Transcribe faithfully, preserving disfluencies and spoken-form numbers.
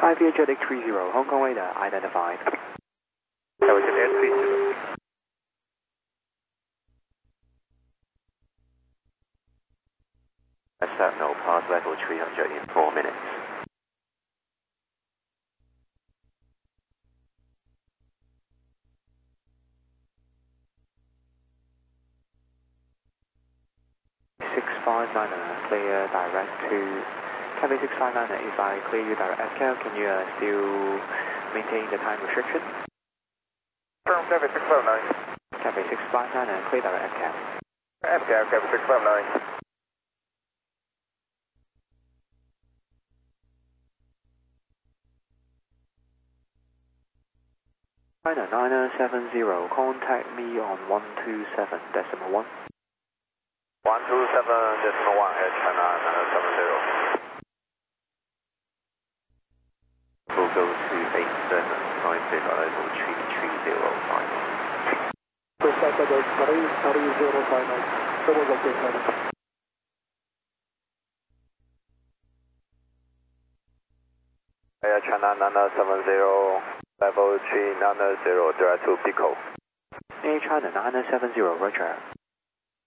five year Jet three zero, Hong Kong radar identified. That was an Air three zero. Accept no pass level three hundred in four minutes. six five nine, clear direct to Cathay six five nine. If I clear you direct S C A L, can you uh, still maintain the time restriction? From Cathay six five nine. Cathay six five nine, clear direct S C A L. S C A L, Cathay six five nine. China nine seven zero, contact me on one two seven decimal one. one two seven decimal one, Air China nine seven zero. We'll go to eight seven five zero level three three zero five. Contact level three three zero five nine. Double location. Air China nine seven zero, level three nine zero, direct to Pico. Air China nine seven zero, Roger.